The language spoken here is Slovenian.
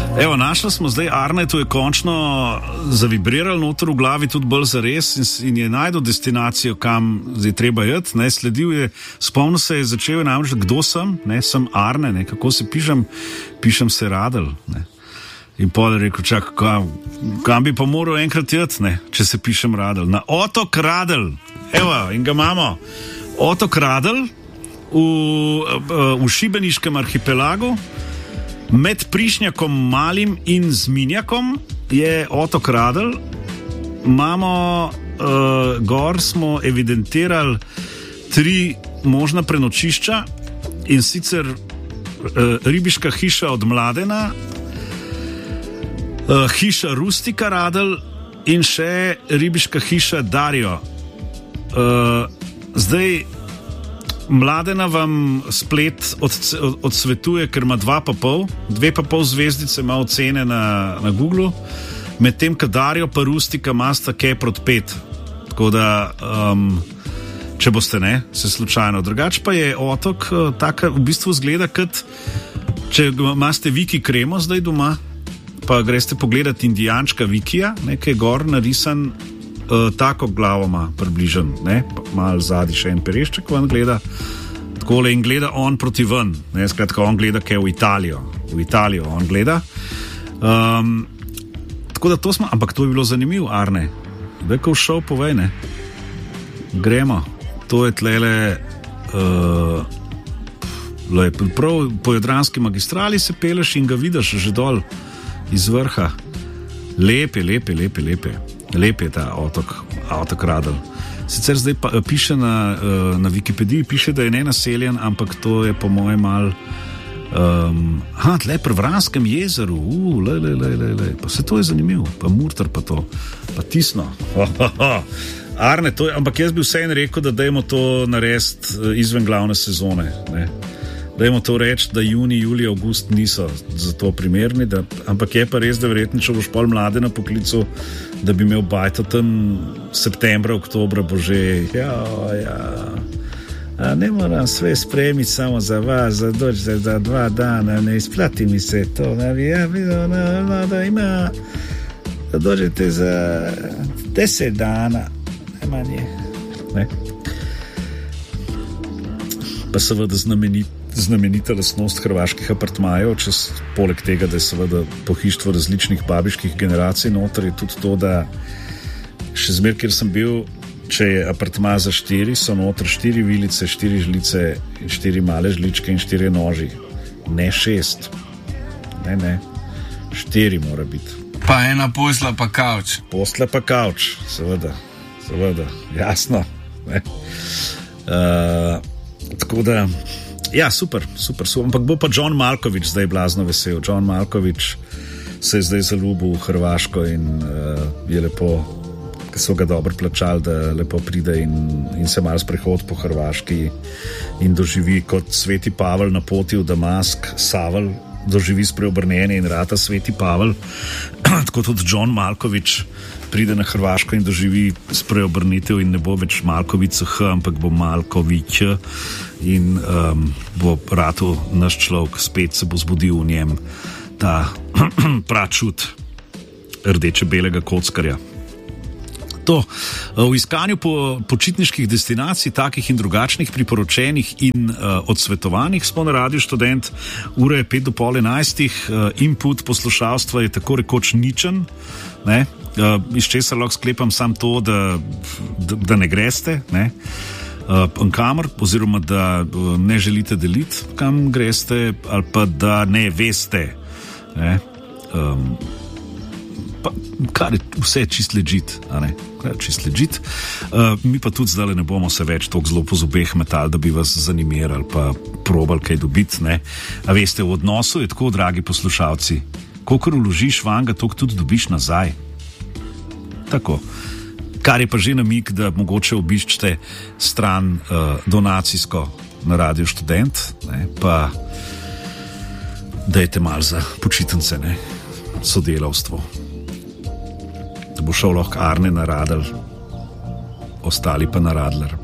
Evo, našli smo zdaj Arnetu, je končno zavibriral noter v glavi, tudi bolj zares in je najdel destinacijo, kam zdaj treba jeti, ne, sledil je, spomnil se je, začel je namreč, kdo sem, ne, sem Arne, ne, kako se pišem se Radl, ne. In pol je rekel, čak, kam bi pa moral enkrat jeti, ne, če se pišem Radl, na otok Radl, evo, in ga imamo, otok Radl v Šibeniškem arhipelagu. Med Prišnjakom Malim in Zminjakom je otok Radl. Imamo, gor smo evidentirali 3 možna prenočišča, in sicer ribiška hiša od Mladena, hiša Rustika Radl in še ribiška hiša Darjo. Zdaj Mladena vam splet odsvetuje, ker ima 2,5 zvezdice ima ocene na Googlu, medtem ko Darjo pa Rustika masta kaj proti 5. Tako da, če boste ne, se slučajno. Drugače pa je otok taka, v bistvu zgleda kot, če imate Viki kremo zdaj doma, pa greste pogledat Indijančka Vikija, nekaj gor narisan, tako glavo ima približen, ne, malo zadnji še en perešček ven gleda, takole in gleda on proti ven, ne, skratka on gleda kaj v Italijo on gleda. Tako da to smo, ampak to je bilo zanimivo, Arne, da ko šel povej, ne, gremo, to je tlele prav po Jadranski magistrali se peleš in ga vidiš že dol iz vrha, lepe. Lep je ta otok Radl. Sicer zdaj piše na Wikipediji, piše, da je nenaseljen, ampak to je po mojem mal tle pri Vranskem jezeru, pa se to je zanimivo, pa Murter pa to, pa Tisno. Arne, to je, ampak jaz bi vseeno rekel, da dajmo to narediti izven glavne sezone, ne. Dajmo to reči, da juni, julij, avgust niso za to primerni, ampak je pa res, da verjetno, če boš pol mlade na poklicu, da bi imel bajto tam septembra, oktobra bo že, ne moram sve spremiti samo za vas, za 2 dana, ne isplati mi se to, da ima, da dođete za 10 dana, najmanje. Ne? Pa seveda znamenita lastnost hrvaških apartmajev, poleg tega, da je seveda pohištvo različnih babiških generacij noter, je tudi to, da še zmer, kjer sem bil, če je apartma za 4, so noter 4 vilice, 4 žlice, 4 male žličke in 4 noži. Ne 6. Ne. 4 mora biti. Pa ena posla pa kavč. Posla pa kavč, seveda, jasno. Ne. Tako da ja, super, ampak bo pa John Malković zdaj blazno vesel. John Malković se je zdaj zaljubil v Hrvaško in je lepo, ker so ga dobro plačali, da lepo pride in se malo sprehod po Hrvaški in doživi kot Sveti Pavel na poti v Damask, Savel doživi spreobrnjenje in rata Sveti Pavel, tako tudi John Malković pride na Hrvaško in doživi spreobrnitev in ne bo več Malković, ampak bo Malković in bo ratu naš človek, spet se bo zbudil v njem ta pračut rdeče-belega kockarja. To, v iskanju po počitniških destinacij, takih in drugačnih, priporočenih in odsvetovanih smo na Radiu Študent, ura je 10:55, input poslušalstva je tako rekoč ničen, ne? Iz česa lahko sklepam sam to, da ne greste, ne? Kamor, oziroma da ne želite deliti, kam greste, ali pa da ne veste, ne? Pa, kar je vse čist legit, a ne? Čist legit. Mi pa tudi zdaj ne bomo se več toliko zelo po zobeh metali, da bi vas zanimirali pa probali kaj dobiti, ne? A veste, v odnosu je tako, dragi poslušalci, kolikor vložiš vanga, toliko tudi dobiš nazaj. Tako. Kar je pa že namig, da mogoče obiščete stran donacijsko na Radiu Študent, ne? Pa dajte malo za počitnice, ne? Sodelavstvo. Da bo šel lahko Arne na Radl, ostali pa na Radler.